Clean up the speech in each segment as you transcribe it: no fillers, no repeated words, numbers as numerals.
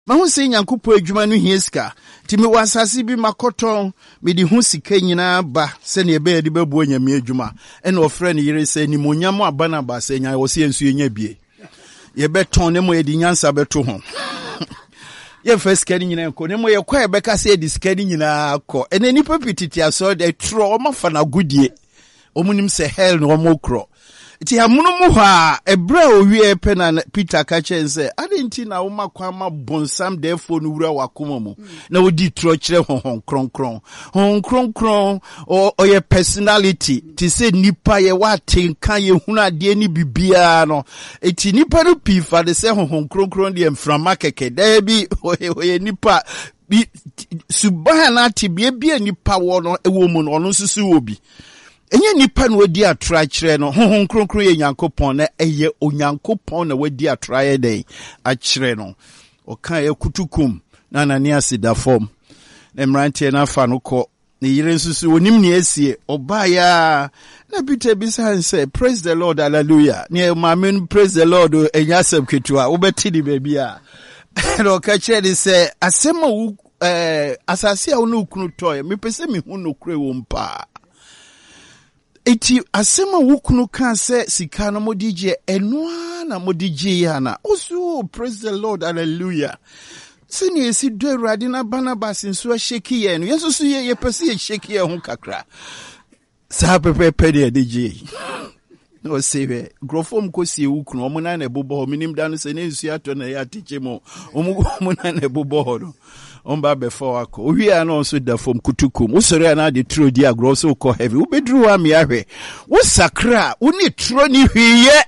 Mahu se Nyankopɔn adwuma no hia sika. Ti me wasase bi makoton me di hu sika nyina ba se ne ebe de bebu Nyame adwuma. E na ofre ne yere se ni monyam abana ba se nya wo se ensu enya bie. Ye beton ne mo ye di nyansa beto ho. Ye first sika nyina ko ne mo ye kwa be ka se di sika nyina ko. E na nipa pititi aso de tro o mafa na gudie. Omunim se hell no mo kro. Iti hamuno mu ha ebra owie pena Peter ka chense adenti na wo makwa ma bonsam defo no wura wakoma mu na odi tro kire honhon kronkron o ye personality ti se nipa ye watenka ye hunu ade ni bibia no iti nipa no pifa de se honhon kronkron de mframa keke da bi o ye nipa bi subhana tibie bia nipa wo no ewo mu no ono susu obi. Enye nipa no wadi atra kire no honhon kronkron ye Nyankopon na eye onyankopon na wadi atra ye den a kire no o kan ye kutukum na Ananias da form na mrantie na fa no ko ne yire nsusu onim ne asie oba ya na Peter bisa say praise the Lord hallelujah ne mamen praise the Lord enya asem ketua wo beti di baby a no ka kire de say asem asase a wo no kunu toy me pese me hu no kure wo mpa. Eti asema wukunu kan se sika no modije enwa na modije yana osu praise the Lord hallelujah sini esi do Awurade na Barnabas nso sheki ye no yeso so ye pese ye sheki ye ho kakra sa pepe de dije no sebe grofom ko si wukunu omo na na bobo minim dan se ne nsu ato na ya tiche mo omo na na bobo no omba before ako owi ana so da fom kutukum usori ana de tro di agro so ko heavy ubedru wa mi ahwe wo sakra uni tro ni hwiye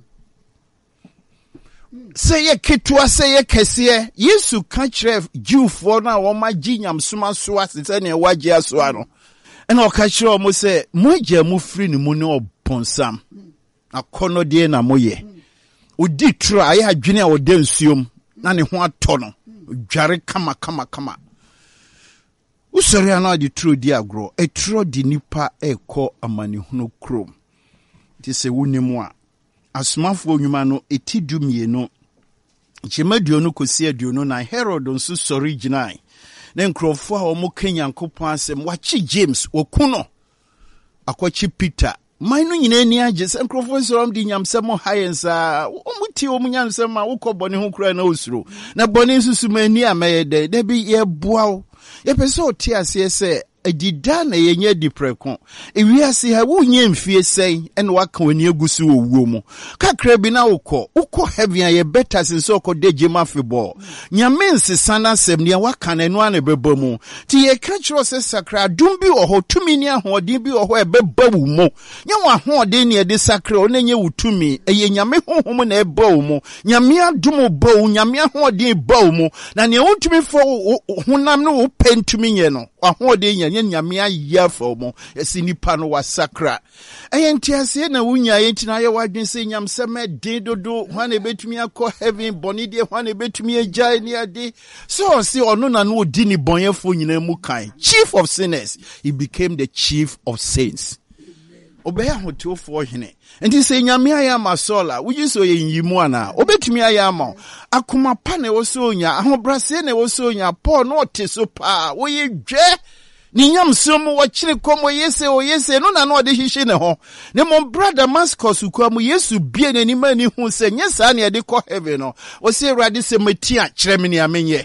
se ye ketua se ye kese Yesu ka kire Jewfo na wo ma ginyam soma so asese ne waje aso ano ena o ka kire o mo se mo agya mu firi ni mu ne obonsam akono de na moye odi tro aye adwene a wo da nsuom na ne ho ato no dware kama usori ana di tro di agro e tro di nipa eko amanehunu krom ti se wunimu a asomafo onwuma no etidumie no chemaduo no kosi aduo na Herod nso sori ginai na nkrofo a omo Kenyankopon asem wachi James okuno akwachi Peter mainu nyina ni age se nkrofo nsorom di nyamsem hayensa omuti omunyamsem a wokobone ho kura na osuro na bone nsusumani ameyede da bi ye boawo ye pese oti ase se edida na yenye diprekon ewiase ha wonye mfie sei ene waka wani agusu owuo mu kakra bi na ukọ heaven ye better since okode jema febo nyame nsesana sem ne waka na enu ane beba mu ti ye kachro se sakra dumbi oho tumi ni ahodin bi oho ebeba wu mu nya wa ahodin ne de sakra onenye wutumi eye nyame honhom na eba wu mu nyame adum ba wu nyame ahodin ba wu mu na ne wutumi fo honam no wo pentumi nye no ahodin nye nyame ayia fo mo esi nipa no wasakra ayenti ase na wunya ayenti na ye wadwen se nyamsem den dodo hwan ebetumi akọ heaven boni de hwan ebetumi agya ni ade so si ono na no odi ni bonyefo nyina mu kan chief of sinners he became the chief of saints obeya hotofo hene enti se nyame aya masola wuji so ye nyimu ana obetumi aya ama akoma pa na wo so nya ahobrase na wo so nya Paul no oteso pa wo ye dwe ni nyamsom wo kire komo yese no na no de hihye ne ho ne mon brother Damascus kwa mu Yesu bie n'ani mani hu se nyesa na de ko heaven no o se Awurade se matia kire me ne amenye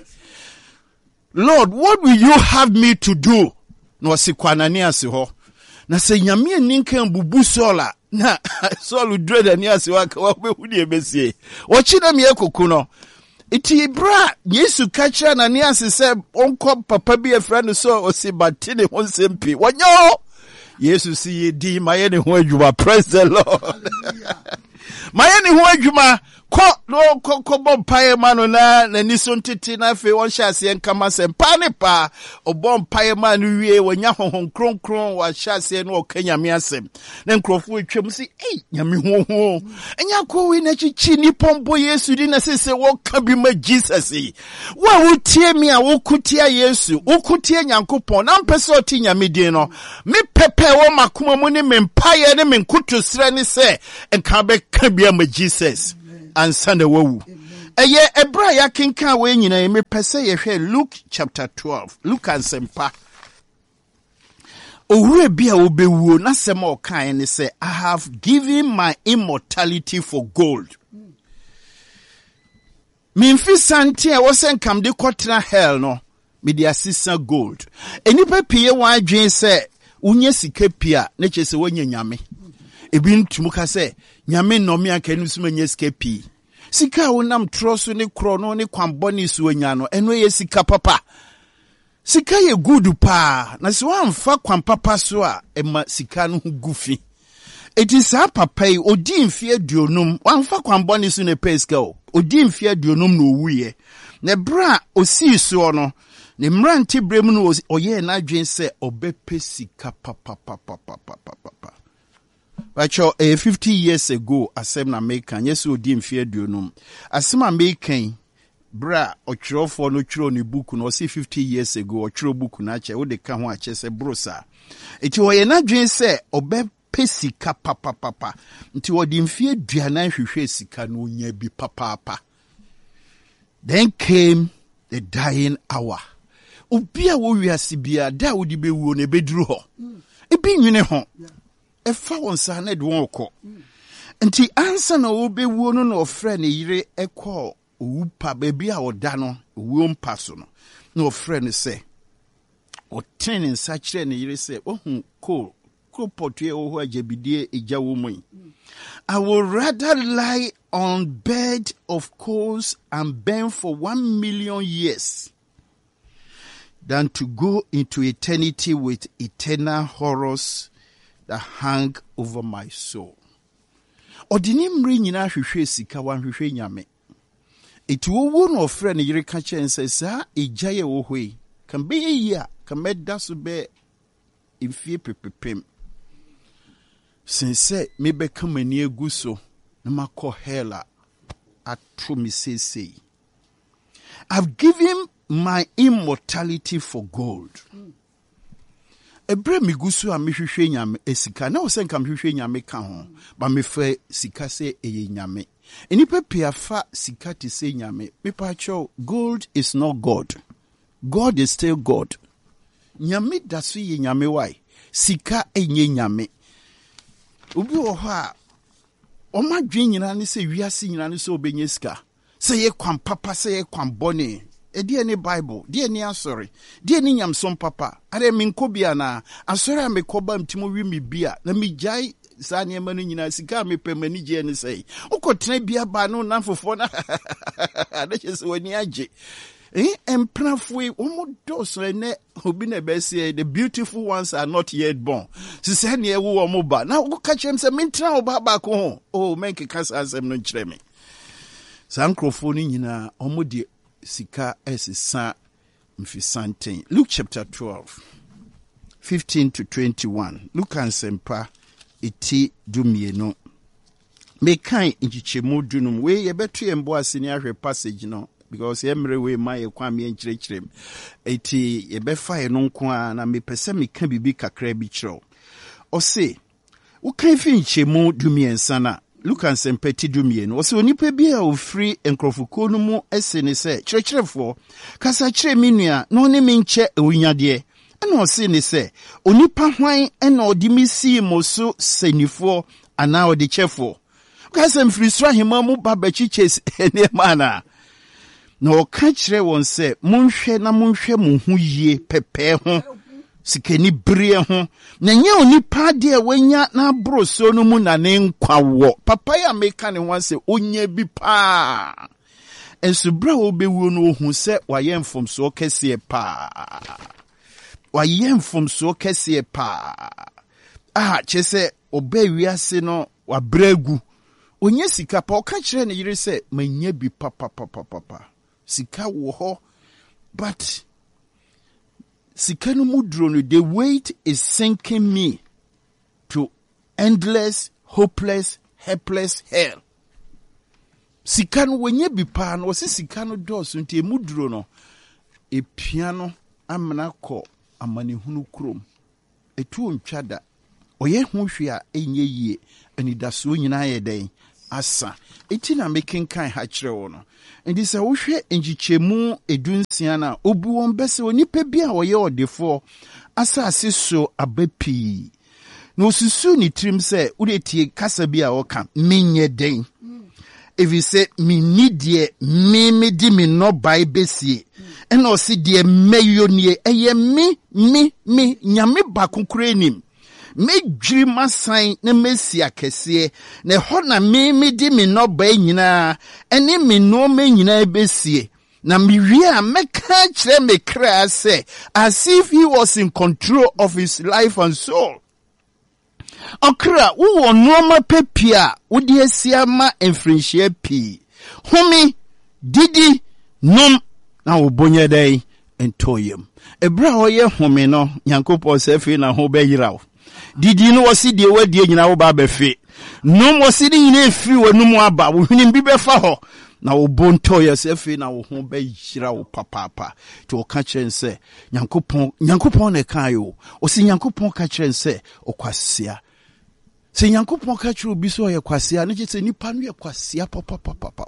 Lord what will you have me to do no se Ananias ho na se nyame ninkan bubu sola na Saul dread Ananias wa ka wa hu de besie wo kire me ekoku no iti bra Yesu kacha Ananias se onko papa bi efra so osibati ne ho sempi wonyo Yesu si di maye ne ho adwuma praise the Lord maye ne ho adwuma ko bompaye manu na ni so ntiti na fe won hyase enkama sempa ne pa obompaye manu wie wonya honhon kronkron wa hyase no okanyame asem na nkrofo etwam si nyame ho enya ko wi na chichi ni pombo Yesu di na sese wo ka bi ma Jesus wa wutie mi a wokutia Yesu wokutia Nyankopon na mpese oti nyame din no me pepe wo makoma mu ne mempaye ne menkutosra ne se enka be ka bi ma Jesus and send a wowu Eye ebra ya kenka we nyina ye mepese ye hwe Luke chapter 12. Luke ansempa. Owure bia obewuo na sem o kan ne say I have given my immortality for gold. Mimfi santi e wo sen kam de kotena hell no me de asisa gold. Enipa pie wan adwen say unye sika pia na chese wanya nyame. Ebi ntumu ka say nyame no me aka nu suma nya sika pie. Sika wonam troso ne krono ne kwamboni so anya no eno ye sika papa. Sika ye good pa na se wamfa kwampapa so a ema sika no gufi. Eti sa papa yi odi mfie aduonum wamfa kwamboni so ne peska o. Odi mfie aduonum no wuye. Ne bra osi so no ne mranti brem no oye na adwen se obepe sika papa. Wacho 50 years ago asem na American yes odi mfie aduonum. Asem American bra ochirofo no chiro ne book no say 50 years ago ochiro book na che wo de ka ho ache se brosa. Eti oye na adwen se obepe sika papa. Nti odi mfie aduanan hwehwe sika no nya bi papa. Then came the dying hour. Obia wo wiase bia da wo di bewuo na beduru ho. Ebi nwene ho. Efa wonsa na de won kɔ. Nti ansa na wo bewuo no na ofre ne yire ekɔ owupa baby a oda no owuo mpa so no. Na ofre ne se o ten nsa kire ne yire se ohun ko potwe wo ho agabidie eja wo mu. I would rather lie on bed of coals and burn for 1 million years than to go into eternity with eternal horrors that hang over my soul. Odini mri nyina hwehwe sika wan hwehwe nyame. Eti wo no ofre ne yire ka chen se sa ejaye wo hoi. Kan be yia kan meda so be imfie pepepem. Since me be come ani egu so na makɔ hela ato me say. I've given my immortality for gold. Ebre mi gusu a me hwehwe nyame esika na wo se nka me hwehwe nyame ka ho ba me fa sika se eye nyame. Enipa pia fa sika ti se nyame. Me pa cho gold is not God. God is still God. Nyame da so ye nyame wai. Sika enye nyame. Obi wo ho a oma dwen nyina ne se wiase nyina ne se obenye sika. Se ye kwan papa se ye kwan bone. Die ni Bible, die ni asori, die ni nyamsom papa. Are mi nkobia na asori a mekoba mtimo wi mi bia na mi jai sa niema no nyina sika me pemani je ne sei. Ukotena bia ba no na fofo na na chese wani age. Emprafwe omo doso ne obi na be say the beautiful ones are not yet born. Sise na ewo omo ba. Na uka chem se mentra oba ba ko ho. Oh menke kasa asem no nkyere me. Sa nkrofoni nyina omo de sika esisa mfisanten. Luke chapter 12 15 to 21. Luke ansempa eti dumieno. Me kan nchichemu dunum we yebeto yembo asini ahwe passage no because emre we ma ye kwa me nkyerɛkyerɛm. Eti yebefa ye no nko a na me pese me ka bibi kakra bi kyerɛw. Ose wo kan fi nchemu dumiensa na Luke ansempeti dumienu. Ose onipa bi a ofri enkrofoko no mu ese ne se kyerɛkyerɛfo kasa kyerɛ me nua na one me nkyɛ ewunyade. Ana ose ne se onipa hwan ena odi misi mo so senifo ana odi kyɛfo. Kasa mfiri sura hema mu babachiche ene mana. Na oka kyerɛ won se monhwɛ na monhwɛ mo hu yie pɛpɛ ho. Sikeni brie ho na nye onipa de wanya na broso no mu na ne nkwa wo papa ya meka ne ho se onya bi pa enso bra wo bewu no hu se waye mfomso kese pa waye mfomso kese pa chese oba wiase no wabragu onya sika pa oka kire ne yire se manya bi papa sika wo ho but Sikanu mudrono, the weight is sinking me to endless, hopeless, helpless hell. Sikanu wenye bipa no wasi sikanu dosu nti mudrono e piano amana ko amani hunu krom etu ntwada oye hu hwe a enye yie anidaso nyina ye den asa. Eti na making kind ha kyerɛ wo no. And this wohwɛ njichemu edunsia na obu won bese onipa bi a ɔyɛ ɔdefo asase so abapi. No susu ni trim sɛ udetie kasa bi a ɔka menye den. If you say me need ye me di me no buy besie. And o si die meyonie eye me nyame bakukure nim. Me dwiri masan na mesi akese na ho na me di me no buy nyina ene me no me nyina besie. Na me wie a meka kire me kra say as if he was in control of his life and soul. Okra wo noma pepia wo de asia ma enfrinhia pi humi didi nom na wo bonye dai entoyem ebra wo ye humi no Nyankopɔn se fi na ho beyiraw didi no wosi de wadie nyina wo ba befe nom wosi de nyina efiri wanum aba wo hwini bi befa ho na wo bontoye se fi na wo ho beyiraw papapa to ka kyerɛ nse Nyankopɔn ne kan yo osi Nyankopɔn ka kyerɛ nse okwasia. Se Nyankopɔn ka kyerɛ obi so ɔyɛ kwasia ne kyerɛ nipa no yɛ kwasia papa.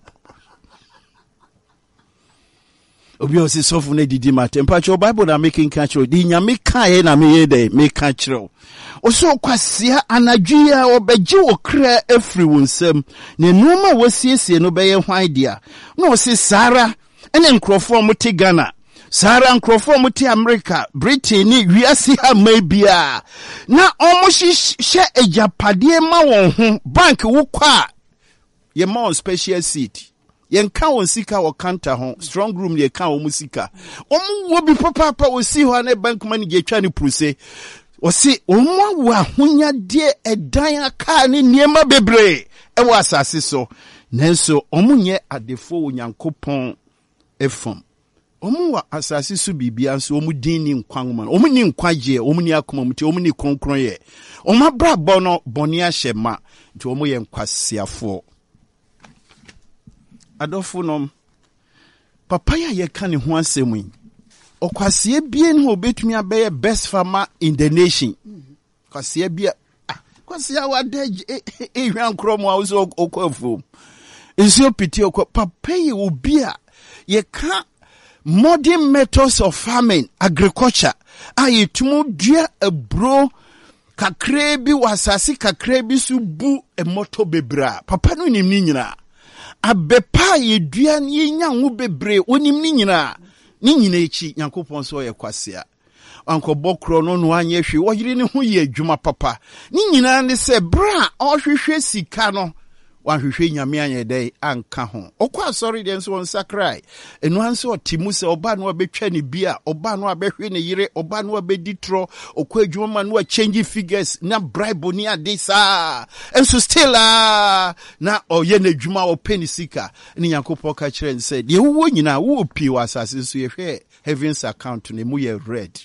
Obi o se sɔfo na didi matempa kyerɛ Bible na making ka kyerɛ di nyame kae na me ye dey me ka kyerɛ. O so kwasia anadwi a obegye wo kra afiri wo nsam na nneɛma wɔsiesie no bɛyɛ hwan dia na o se Sara ene nkrɔfo mo te Ghana Sara nkrɔfo mo te America, Britain ni wiase ha mabia. Na omo hye ejapade ma won ho bank wo kwa ye ma on special seat. Ye nka won sika wo kanta ho strong room ye ka wo musika. Omo wo bi papa wo si ho na bank manager twa ni pruse. O si omo wa honya de edan aka ni niema bebre e wo asase so. Nenso omo nye adefo wo Nyankopɔn efom. Omu wa asasi su bibia so omu din ni nkwanwoma omu ni nkwaje omu ni akomamuti omu ni kronkron ye omu brabo no boni ahyema nti omu ye nkwasiafo adofo nom papa ya ye ka ne ho asɛm yi okwasie bie no obetumi abɛyɛ best farmer in the nation kwasie bia kwasia wadaje ehwan kromo a so okwafu nso piti okwa papa ye obi a ye ka modern methods of farming, agriculture. Ayetumu dua ebro kakre bi wasasi kakre bi subu emoto bebra. Papa no nim ni nyina. Abepa ye dua ye nya hu bebre onim ni nyina. Ni nyina echi Nyankopɔn so ye kwasea. Anko bokro no no anye hwe wo yire ne ho ye adwuma papa. Ni nyina ne se bra ohwehwe sika no. Wanhwehwe nyame anye dai anka ho okwa sorry den so nsakrai enu anse otimu se oba no abetwa ne bia oba no abehwe ne yire oba no abeditro okwa adwuma ma no change figures na bribe ni adisa enso still na oye na adwuma openi sika ni Nyankopɔn ka kire nse de wo nyina wo opi wasase so ye hwe heavens account ne mu ye red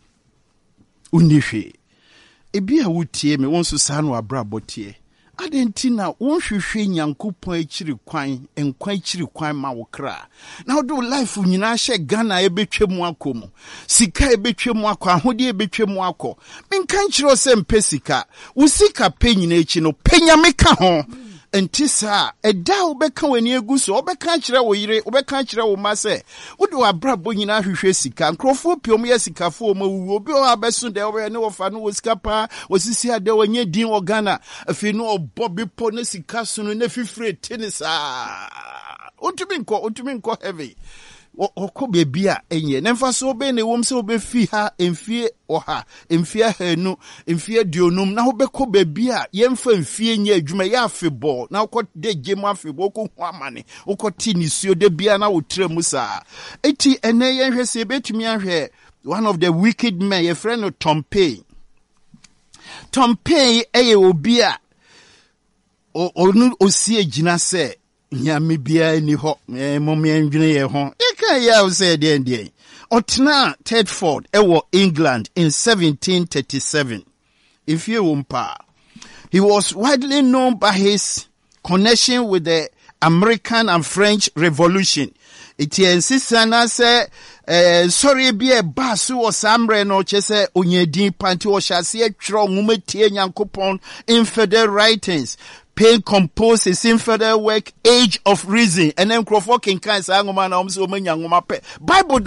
unihwe ebi a wotie me won so sa no abrabotie adentina wonhwehwe Nyankopɔn akiri kwan enkwan akiri kwan ma wo kra na wo do life nyina hye Ghana ebetwemu akomo sika ebetwemu akɔ ahode ebetwemu akɔ menkan kyerɛ sɛ mpe sika wo sika pe nyina echi no penya meka ho entisa eda obeka wani eguso obeka kyerɛ wo yire obeka kyerɛ wo ma sɛ wo do abrabo nyina hwehwe sika nkrofo piom ye sikafo ma wuwo obi o abeso de wo ne wo fa no wo sika pa osisi ade wanye din wo Ghana afi no obobi po ne sika sunu ne fifire tenisa utumi nko heavy okobe bia enye nemfa so be ne wom se obefi ha emfie oha emfie hanu emfie dionum na obekɔ bia yemfa emfie nya adwuma ya afebɔ na ukɔ de gemu afebɔ ko ho amane ukɔ ti nisuo de bia na wotre mu saa eti ene yenhwɛ se betumi ahwɛ one of the wicked men your friend Tom Payne eye obi a onu osie gina se nyame bia ni ho momye ndwene ye ho ya o say den otna Tedford ewo England in 1737 if you wumpa he was widely known by his connection with the American and French Revolution. It insisana say sorry be a basu or samre no chese onyedin panti o shase atwro nwumetie Nyankopɔn infidel writings Pain composed his infidel work, Age of Reason. And then Crawford can say, Bible